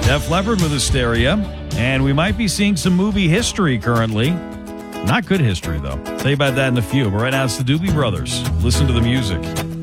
Def Leppard with Hysteria. And we might be seeing some movie history currently. Not good history, though. Tell you about that in a few. But right now, it's the Doobie Brothers. Listen to the music.